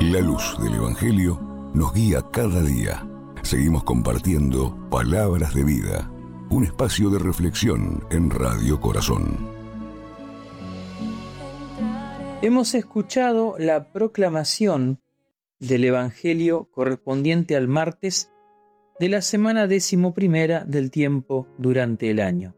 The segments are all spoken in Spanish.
La luz del Evangelio nos guía cada día. Seguimos compartiendo Palabras de Vida, un espacio de reflexión en Radio Corazón. Hemos escuchado la proclamación del Evangelio correspondiente al martes de la semana 11ª del tiempo durante el año.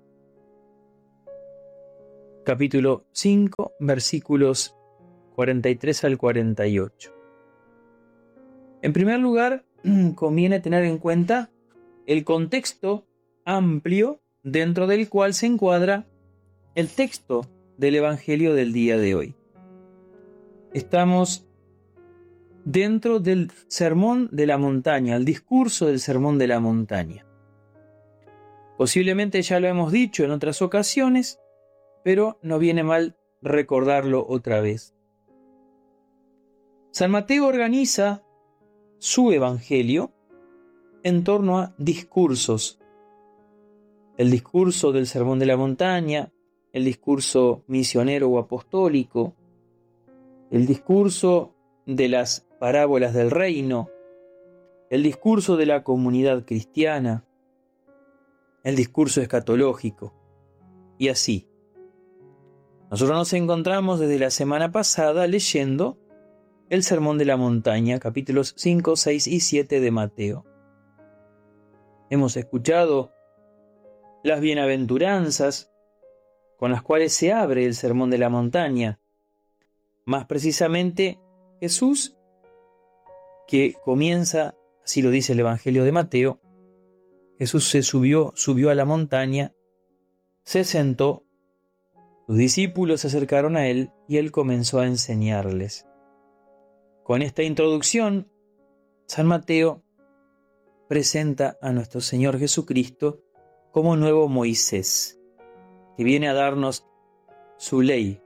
Capítulo 5, versículos 43 al 48. En primer lugar, conviene tener en cuenta el contexto amplio dentro del cual se encuadra el texto del Evangelio del día de hoy. Estamos dentro del Sermón de la Montaña, el discurso del Sermón de la Montaña. Posiblemente ya lo hemos dicho en otras ocasiones, pero no viene mal recordarlo otra vez. San Mateo organiza su Evangelio en torno a discursos. El discurso del Sermón de la Montaña, el discurso misionero o apostólico, el discurso de las parábolas del reino, el discurso de la comunidad cristiana, el discurso escatológico, y así. Nosotros nos encontramos desde la semana pasada leyendo el Sermón de la Montaña, capítulos 5, 6 y 7 de Mateo. Hemos escuchado las bienaventuranzas con las cuales se abre el Sermón de la Montaña. Más precisamente, Jesús, que comienza, así lo dice el Evangelio de Mateo, Jesús se subió a la montaña, se sentó, sus discípulos se acercaron a él y él comenzó a enseñarles. Con esta introducción, San Mateo presenta a nuestro Señor Jesucristo como nuevo Moisés, que viene a darnos su ley.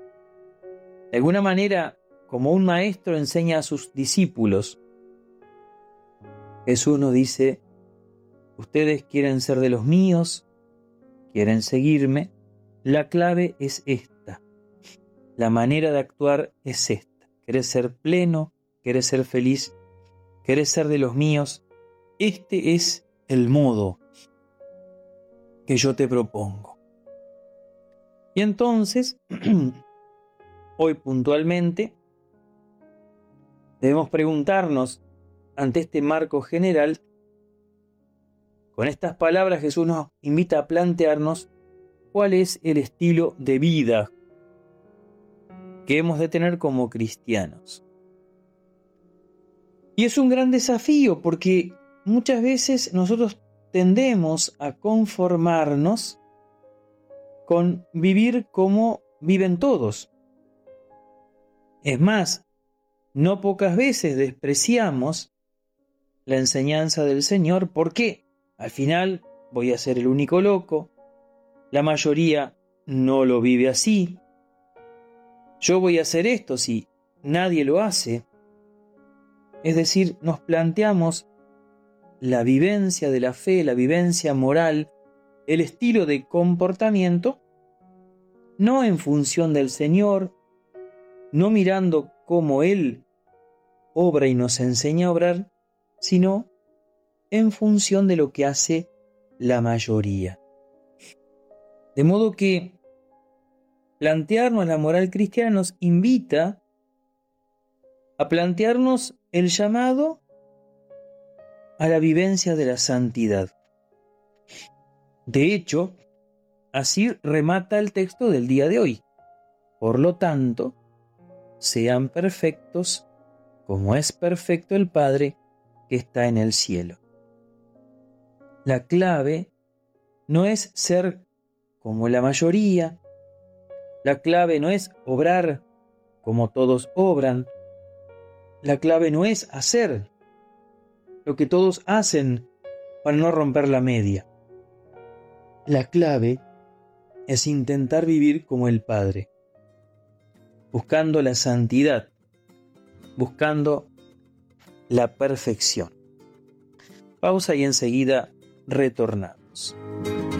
De alguna manera, como un maestro enseña a sus discípulos, Jesús nos dice: ustedes quieren ser de los míos, quieren seguirme, la clave es esta, la manera de actuar es esta. ¿Querés ser pleno? ¿Querés ser feliz? ¿Querés ser de los míos? Este es el modo que yo te propongo. Y entonces, hoy puntualmente, debemos preguntarnos ante este marco general. Con estas palabras Jesús nos invita a plantearnos cuál es el estilo de vida que hemos de tener como cristianos. Y es un gran desafío porque muchas veces nosotros tendemos a conformarnos con vivir como viven todos. Es más, no pocas veces despreciamos la enseñanza del Señor porque al final voy a ser el único loco, la mayoría no lo vive así, yo voy a hacer esto si nadie lo hace. Es decir, nos planteamos la vivencia de la fe, la vivencia moral, el estilo de comportamiento, no en función del Señor, no mirando cómo Él obra y nos enseña a obrar, sino en función de lo que hace la mayoría. De modo que plantearnos la moral cristiana nos invita a plantearnos el llamado a la vivencia de la santidad. De hecho, así remata el texto del día de hoy. Por lo tanto, sean perfectos como es perfecto el Padre que está en el cielo. La clave no es ser como la mayoría, la clave no es obrar como todos obran, la clave no es hacer lo que todos hacen para no romper la media. La clave es intentar vivir como el Padre, buscando la santidad, buscando la perfección. Pausa y enseguida retornamos.